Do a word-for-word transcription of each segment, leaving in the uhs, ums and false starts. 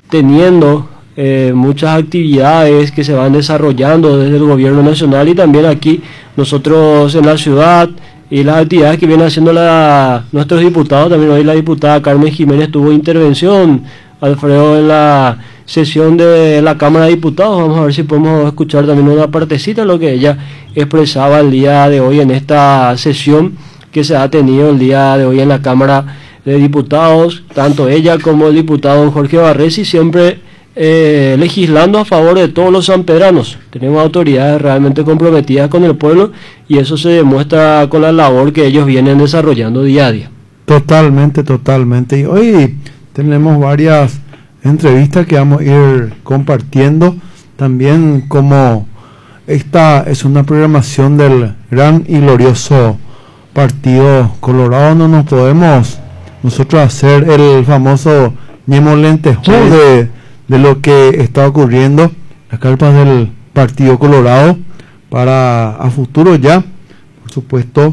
teniendo eh, muchas actividades que se van desarrollando desde el gobierno nacional y también aquí nosotros en la ciudad, y las actividades que vienen haciendo la, nuestros diputados. También hoy la diputada Carmen Jiménez tuvo intervención, Alfredo, en la sesión de la Cámara de Diputados. Vamos a ver si podemos escuchar también una partecita de lo que ella expresaba el día de hoy en esta sesión que se ha tenido el día de hoy en la Cámara de Diputados, tanto ella como el diputado Jorge Barresi, siempre eh, legislando a favor de todos los sanpedranos. Tenemos autoridades realmente comprometidas con el pueblo y eso se demuestra con la labor que ellos vienen desarrollando día a día. Totalmente, totalmente. Y hoy tenemos varias entrevistas que vamos a ir compartiendo también, como esta es una programación del gran y glorioso Partido Colorado. No nos podemos nosotros hacer el famoso ñemolentejo sí. de, de lo que está ocurriendo, las carpas del Partido Colorado para a futuro ya, por supuesto,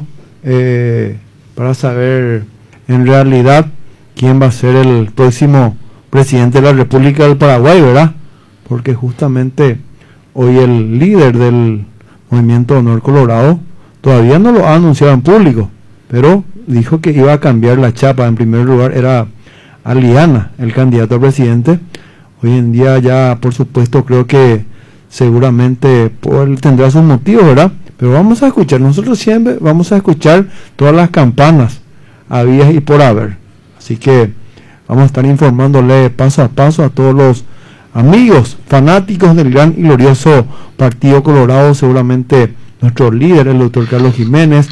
eh, para saber en realidad quién va a ser el próximo presidente de la República del Paraguay, ¿verdad? Porque justamente hoy el líder del Movimiento Honor Colorado todavía no lo ha anunciado en público, pero dijo que iba a cambiar la chapa. En primer lugar era Aliana, el candidato a presidente. Hoy en día ya, por supuesto, creo que seguramente él tendrá sus motivos, ¿verdad? Pero vamos a escuchar, nosotros siempre vamos a escuchar todas las campanas habidas y por haber. Así que vamos a estar informándole paso a paso a todos los amigos fanáticos del gran y glorioso Partido Colorado. Seguramente nuestro líder, el doctor Carlos Jiménez,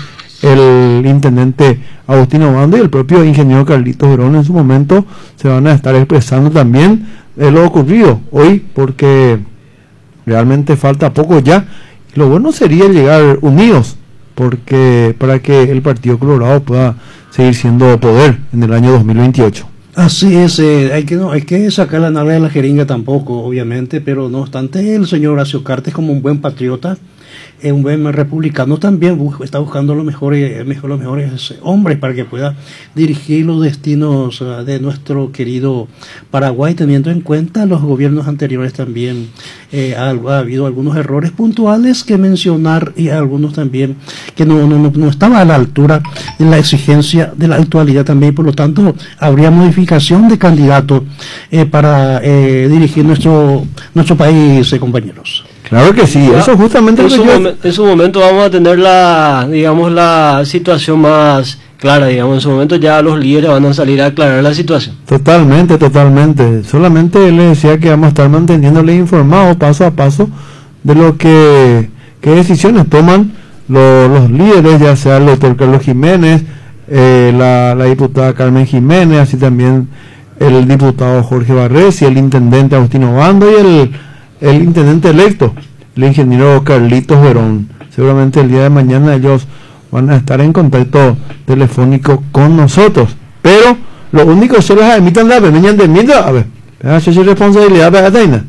el intendente Agustín Obando y el propio ingeniero Carlitos Verón en su momento se van a estar expresando también de lo ocurrido hoy, porque realmente falta poco ya. Lo bueno sería llegar unidos, porque para que el Partido Colorado pueda seguir siendo poder en el año dos mil veintiocho. Así es, eh, hay que no hay que sacar la nave de la jeringa tampoco, obviamente, pero no obstante el señor Horacio Cartes, como un buen patriota, eh, un buen republicano, también bu está buscando los mejores, mejor, los mejores hombres para que pueda dirigir los destinos uh, de nuestro querido Paraguay, teniendo en cuenta los gobiernos anteriores también. Eh, ha, ha habido algunos errores puntuales que mencionar y algunos también que no, no, no, no estaban a la altura de la exigencia de la actualidad también. Por lo tanto, habría modificación de candidato eh, para eh, dirigir nuestro nuestro país, eh, compañeros. Claro que sí, eso justamente en, lo su que yo... momen, en su momento vamos a tener la, digamos, la situación más clara, digamos, en su momento ya los líderes van a salir a aclarar la situación. Totalmente, totalmente. Solamente les decía que vamos a estar manteniéndoles informados paso a paso de lo que, qué decisiones toman los, los líderes, ya sea el doctor Carlos Jiménez, eh, la, la diputada Carmen Jiménez, así también el diputado Jorge Barresi, el intendente Agustín Obando y el el intendente electo, el ingeniero Carlitos Verón. Seguramente el día de mañana ellos van a estar en contacto telefónico con nosotros, pero lo único que se les emitan la pequeña de miedo, a ver, esa es responsabilidad para Taina.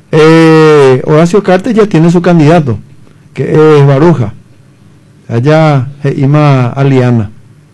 Eh, Horacio Cartes ya tiene su candidato, que es Baruja, allá Ima Aliana,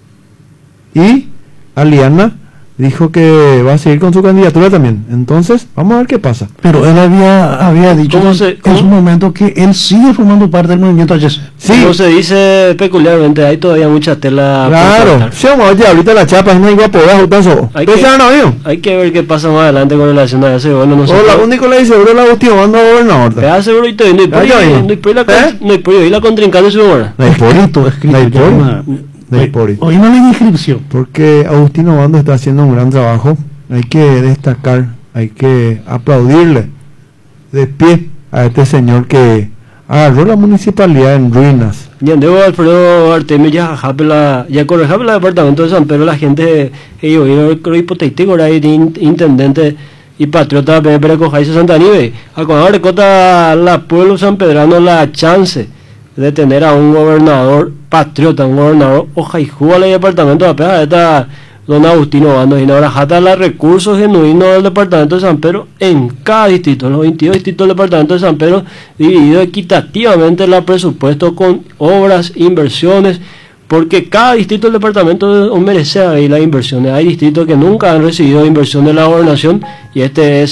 y Aliana dijo que va a seguir con su candidatura también. Entonces, vamos a ver qué pasa. Pero él había había dicho en, se, en su momento que él sigue formando parte del movimiento H C. Sí. Como se dice peculiarmente, hay todavía mucha tela. Claro, sí, vamos a ver, ahorita la chapa no iba a poder ajustar eso. Hay, que, no, hay que ver qué pasa más adelante con relación a ese. Bueno, no sé. O la única le dice, bro, la Agustín Obando a gobernador. Te hace, bro, y te no hay por ahí, no hay por ahí la contrincante su hora. No hay por ahí, Hoy no hay inscripción. Porque Agustín Obando está haciendo un gran trabajo. Hay que destacar, hay que aplaudirle de pie a este señor que agarró la municipalidad en ruinas. Ya debo Alfredo Artemio ya japela, ya correjaba el departamento de San Pedro, la gente que yo creo hipotético era intendente y patriota de Perecojaise Santa Nive. A cuando recota la pueblo sanpedrano la chance de tener a un gobernador patriota, un gobernador ojaijúa al departamento de apenas esta don Agustín Obando, y ahora jata los recursos genuinos del departamento de San Pedro en cada distrito, en los veintidós distritos del departamento de San Pedro, dividido equitativamente el presupuesto con obras, inversiones, porque cada distrito del departamento merece ahí las inversiones. Hay distritos que nunca han recibido inversión de la gobernación y este es